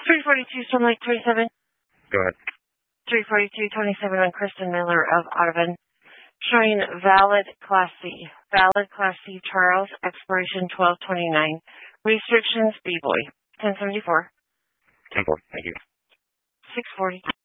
342, Sun Lake 27. Go ahead. 342-27 on Kristen Miller of Audubon. Showing valid Class C. Valid Class C Charles, expiration 12/29. Restrictions B-Boy. 1074. 10-4. Thank you. 640.